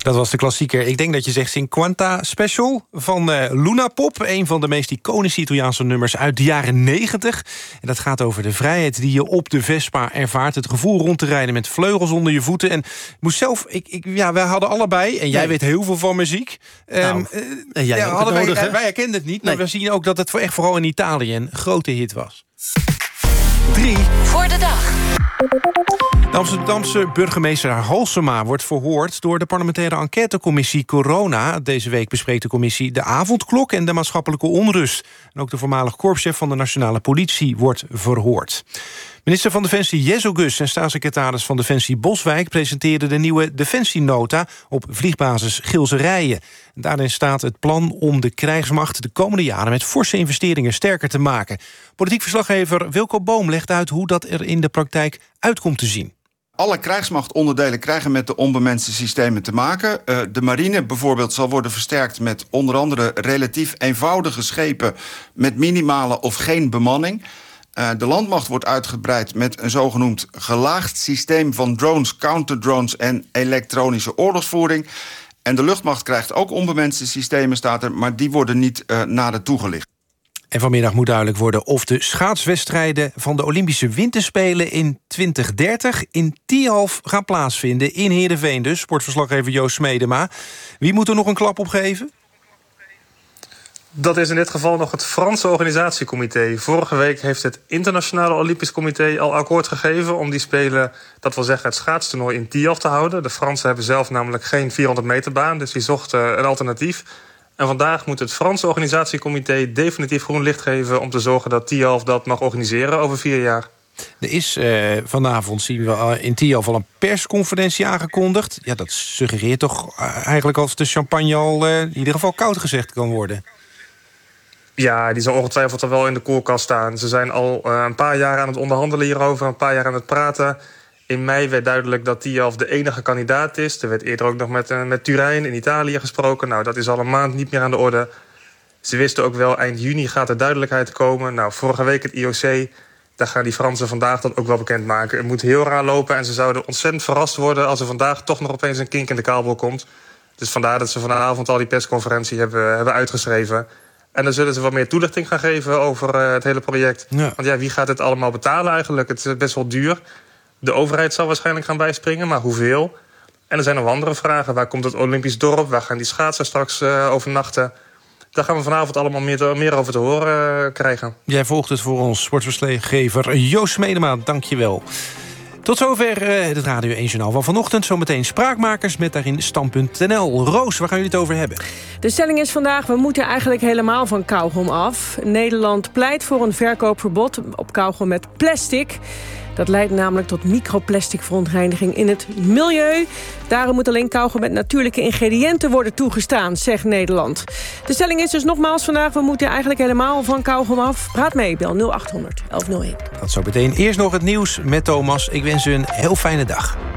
Dat was de klassieker. Ik denk dat je zegt 50 Special van Luna Pop. Een van de meest iconische Italiaanse nummers uit de jaren 90. En dat gaat over de vrijheid die je op de Vespa ervaart. Het gevoel rond te rijden met vleugels onder je voeten. En moest zelf, wij hadden allebei, en jij weet heel veel van muziek. Wij herkenden het niet, maar we zien ook dat het echt vooral in Italië een grote hit was. 3 voor de dag. De Amsterdamse burgemeester Halsema wordt verhoord door de parlementaire enquêtecommissie Corona. Deze week bespreekt de commissie de avondklok en de maatschappelijke onrust. En ook de voormalig korpschef van de Nationale Politie wordt verhoord. Minister van Defensie Jezogus en staatssecretaris van Defensie Boswijk presenteerden de nieuwe Defensienota op vliegbasis Gilserijen. Daarin staat het plan om de krijgsmacht de komende jaren met forse investeringen sterker te maken. Politiek verslaggever Wilco Boom legt uit hoe dat er in de praktijk uit komt te zien. Alle krijgsmachtonderdelen krijgen met de onbemenste systemen te maken. De marine bijvoorbeeld zal worden versterkt met onder andere relatief eenvoudige schepen met minimale of geen bemanning. De landmacht wordt uitgebreid met een zogenoemd gelaagd systeem van drones, counterdrones en elektronische oorlogsvoering. En de luchtmacht krijgt ook onbemenste systemen, staat er, maar die worden niet nader toegelicht. En vanmiddag moet duidelijk worden of de schaatswedstrijden van de Olympische Winterspelen in 2030 in Tialf gaan plaatsvinden. In Heerenveen dus, sportverslaggever Joost Smedema. Wie moet er nog een klap op geven? Dat is in dit geval nog het Franse organisatiecomité. Vorige week heeft het Internationale Olympisch Comité al akkoord gegeven om die Spelen, dat wil zeggen het schaatstoernooi, in Tialf te houden. De Fransen hebben zelf namelijk geen 400 meter baan, dus die zochten een alternatief. En vandaag moet het Franse organisatiecomité definitief groen licht geven om te zorgen dat Tialf dat mag organiseren over 4 jaar. Er is vanavond, zien we in Tialf al een persconferentie aangekondigd. Ja, dat suggereert toch eigenlijk als de champagne al in ieder geval koud gezegd kan worden. Ja, die zal ongetwijfeld al wel in de koelkast staan. Ze zijn al een paar jaar aan het onderhandelen hierover, een paar jaar aan het praten. In mei werd duidelijk dat Tialf de enige kandidaat is. Er werd eerder ook nog met Turijn in Italië gesproken. Nou, dat is al een maand niet meer aan de orde. Ze wisten ook wel, eind juni gaat er duidelijkheid komen. Nou, vorige week het IOC, daar gaan die Fransen vandaag dat ook wel bekendmaken. Het moet heel raar lopen en ze zouden ontzettend verrast worden als er vandaag toch nog opeens een kink in de kabel komt. Dus vandaar dat ze vanavond al die persconferentie hebben uitgeschreven. En dan zullen ze wat meer toelichting gaan geven over het hele project. Ja. Want ja, wie gaat het allemaal betalen eigenlijk? Het is best wel duur. De overheid zal waarschijnlijk gaan bijspringen, maar hoeveel? En er zijn nog andere vragen. Waar komt het Olympisch dorp? Waar gaan die schaatsers straks overnachten? Daar gaan we vanavond allemaal meer over te horen krijgen. Jij volgt het voor ons, sportverslaggever Joost Smedema. Dank je wel. Tot zover het Radio 1 Journaal van vanochtend. Zometeen Spraakmakers met daarin Stand.nl. Roos, waar gaan jullie het over hebben? De stelling is vandaag, we moeten eigenlijk helemaal van kauwgom af. Nederland pleit voor een verkoopverbod op kauwgom met plastic. Dat leidt namelijk tot microplastic verontreiniging in het milieu. Daarom moet alleen kauwgom met natuurlijke ingrediënten worden toegestaan, zegt Nederland. De stelling is dus nogmaals vandaag, we moeten eigenlijk helemaal van kauwgom af. Praat mee, bel 0800 1101. Dat zo meteen. Eerst nog het nieuws met Thomas. Ik wens u een heel fijne dag.